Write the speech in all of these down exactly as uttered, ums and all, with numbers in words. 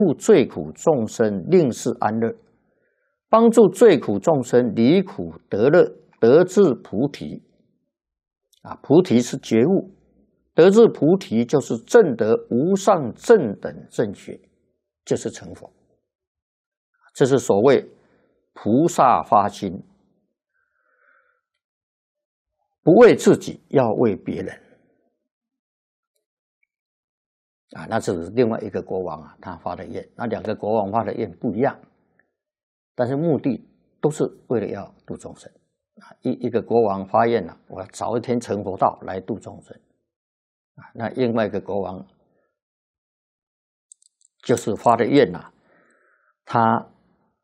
护罪苦众生令世安乐，帮助罪苦众生离苦得乐，得至菩提。啊，菩提是觉悟，得至菩提就是证得无上正等正觉，就是成佛。这是所谓菩萨发心，不为自己，要为别人。啊，那这是另外一个国王啊，他发的愿。那两个国王发的愿不一样，但是目的都是为了要度众生。啊，一一个国王发愿了、啊，我要早一天成佛道来度众生。啊，那另外一个国王就是发的愿呐、啊，他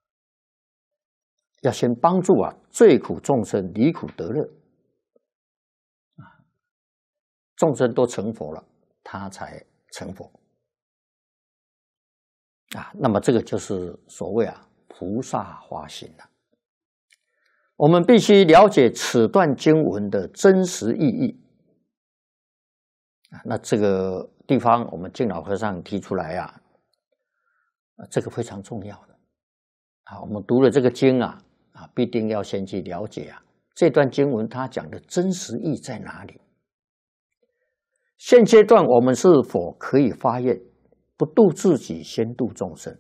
要先帮助啊罪苦众生离苦得乐。啊，众生都成佛了，他才成佛。啊，那么这个就是所谓啊菩萨发心了。我们必须了解此段经文的真实意义。啊，那这个地方我们净老和尚提出来啊，这个非常重要的。啊，我们读了这个经啊，啊，必定要先去了解啊这段经文它讲的真实意在哪里。现阶段我们是否可以发愿，不度自己，先度众生？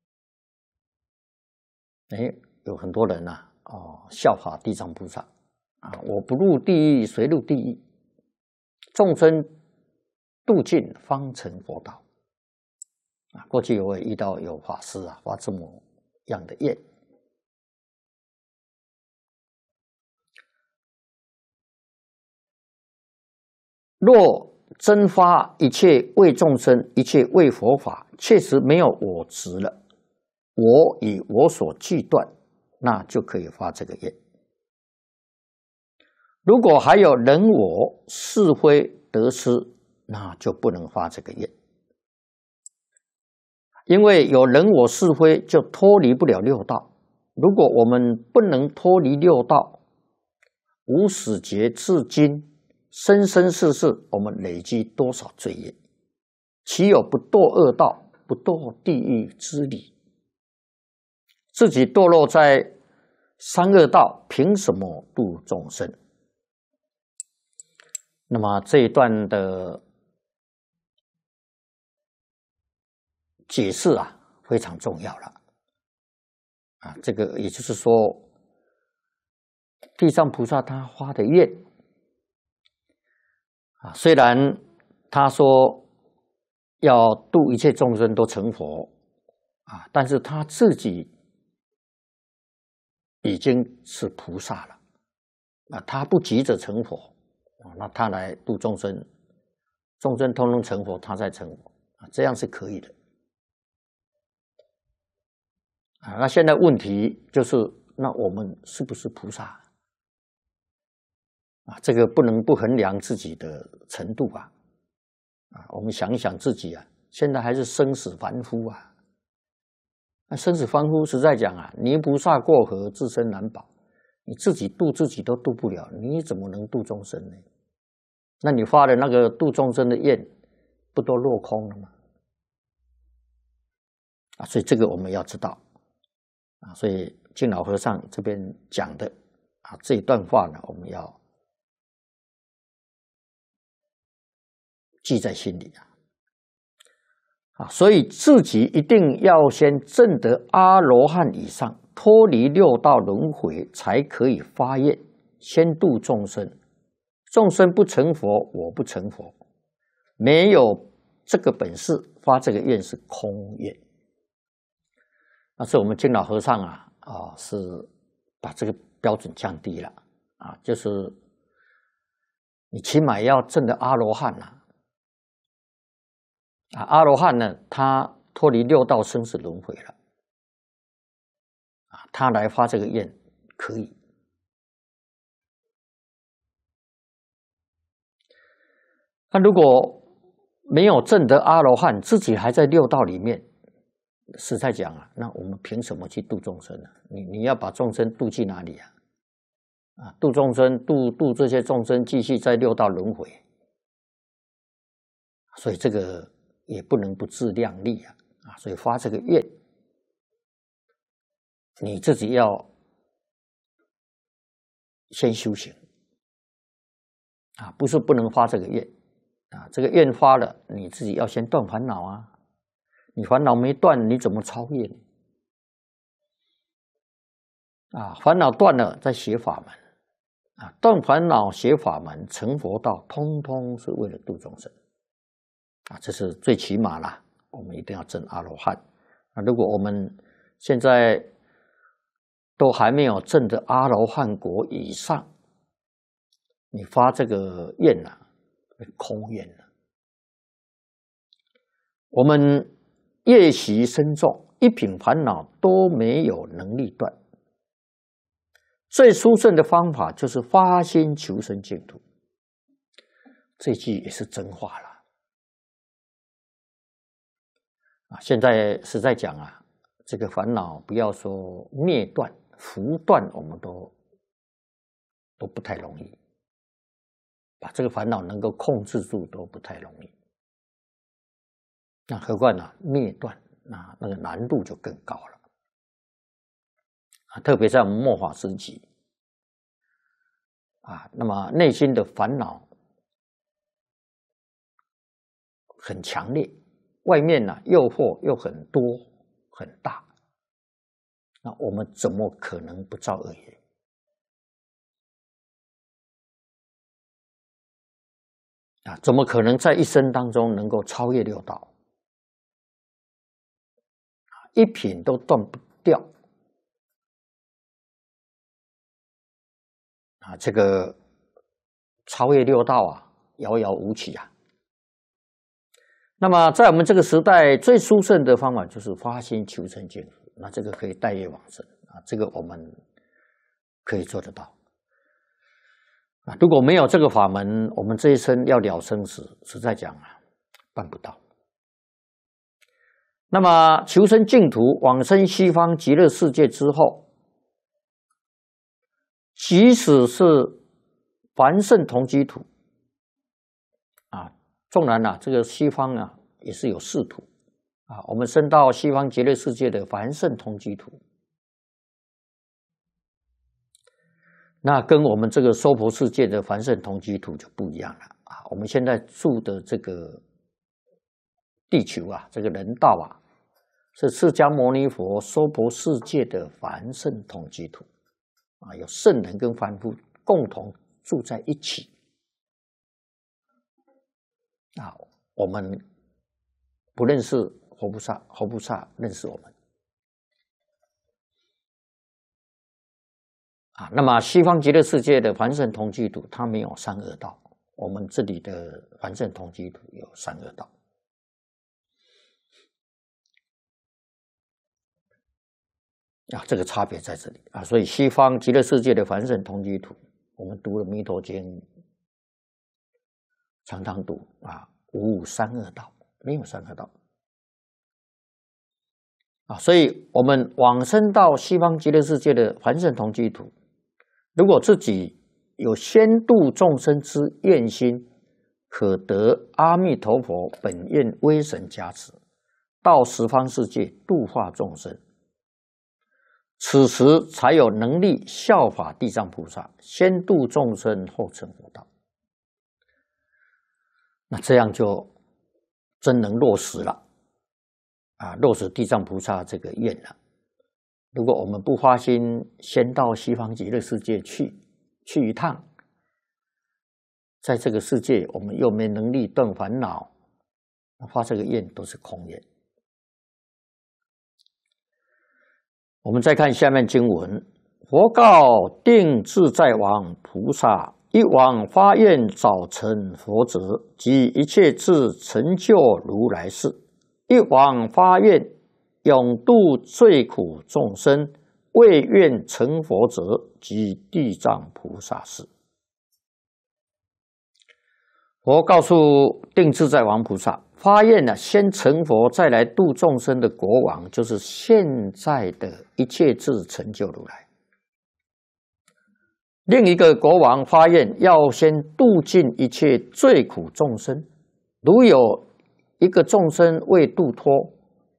哎，有很多人呐、啊，哦，效法地藏菩萨啊，我不入地狱，谁入地狱？众生度尽，方成佛道。啊，过去我也遇到有法师啊，发这么样的愿。若真发一切为众生，一切为佛法，确实没有我执了，我与我所俱断，那就可以发这个愿。如果还有人我是非得失，那就不能发这个愿。因为有人我是非，就脱离不了六道。如果我们不能脱离六道，无始劫至今，生生世世，我们累积多少罪业？岂有不堕恶道、不堕地狱之理？自己堕落在三恶道，凭什么度众生？那么这一段的解释啊，非常重要了。啊，这个也就是说，地藏菩萨他发的愿啊，虽然他说要度一切众生都成佛啊，但是他自己已经是菩萨了啊，他不急着成佛啊，那他来度众生，众生通通成佛，他再成佛啊，这样是可以的。啊，那现在问题就是，那我们是不是菩萨？啊，这个不能不衡量自己的程度啊！啊，我们想一想自己啊，现在还是生死凡夫啊。那生死凡夫，实在讲啊，泥菩萨过河，自身难保。你自己度自己都度不了，你怎么能度众生呢？那你发的那个度众生的愿，不都落空了吗？啊，所以这个我们要知道。啊，所以净老和尚这边讲的啊这一段话呢，我们要记在心里啊。啊，所以自己一定要先证得阿罗汉以上，脱离六道轮回，才可以发愿，先度众生。众生不成佛，我不成佛，没有这个本事，发这个愿是空愿。那是我们净老和尚啊，啊是把这个标准降低了啊，就是你起码要证得阿罗汉啊，啊阿罗汉呢，他脱离六道生死轮回了，啊，他来发这个愿可以。那如果没有证得阿罗汉，自己还在六道里面。实在讲啊，那我们凭什么去度众生呢？你你要把众生度去哪里啊？啊，度众生，度度这些众生继续在六道轮回，所以这个也不能不自量力啊！ 啊，所以发这个愿，你自己要先修行啊，不是不能发这个愿啊，这个愿发了，你自己要先断烦恼啊，你烦恼没断，你怎么超越呢？啊，烦恼断了，再学法门啊，断烦恼、学法门、成佛道，通通是为了度众生啊，这是最起码啦，我们一定要证阿罗汉啊。如果我们现在都还没有证得阿罗汉果以上，你发这个愿呐、啊，空愿了。我们业习深重，一品烦恼都没有能力断。最殊胜的方法就是发心求生净土，这句也是真话了啊！现在实在讲啊，这个烦恼不要说灭断、伏断，我们都都不太容易，把这个烦恼能够控制住都不太容易。那何况呢、啊，灭断，那那个难度就更高了啊！特别在我们末法时期啊，那么内心的烦恼很强烈，外面呢、啊、诱惑又很多很大，那我们怎么可能不造恶业？啊，怎么可能在一生当中能够超越六道？一品都断不掉啊！这个超越六道啊，遥遥无期啊。那么在我们这个时代，最殊胜的方法就是发心求生净土，那这个可以带业往生啊，这个我们可以做得到啊。如果没有这个法门，我们这一生要了生死，实在讲啊，办不到。那么求生净土，往生西方极乐世界之后，即使是凡圣同居土啊，纵然啊，这个西方啊也是有四土啊，我们升到西方极乐世界的凡圣同居土，那跟我们这个娑婆世界的凡圣同居土就不一样了啊。我们现在住的这个地球啊，这个人道啊，是释迦牟尼佛娑婆世界的凡圣同居土啊，有圣人跟凡夫共同住在一起啊。我们不认识佛菩萨，佛菩萨认识我们啊。那么西方极乐世界的凡圣同居土，它没有三恶道，我们这里的凡圣同居土有三恶道。啊，这个差别在这里啊，所以西方极乐世界的凡圣同居土，我们读了《弥陀经》，常常读啊，无三恶道，没有三恶道啊，所以我们往生到西方极乐世界的凡圣同居土，如果自己有先度众生之愿心，可得阿弥陀佛本愿威神加持，到十方世界度化众生。此时才有能力效法地藏菩萨，先度众生后成佛道。那这样就真能落实了啊，落实地藏菩萨这个愿了。如果我们不发心，先到西方极乐世界去去一趟，在这个世界我们又没能力断烦恼，发这个愿都是空愿。我们再看下面经文，佛告定自在王菩萨：一往发愿早成佛者，即一切智成就如来事；一往发愿永度罪苦众生，未愿成佛者，即地藏菩萨事。佛告诉定自在王菩萨，发愿呢，先成佛，再来度众生的国王，就是现在的一切智成就如来。另一个国王发愿，要先度尽一切罪苦众生。如有一个众生未度脱，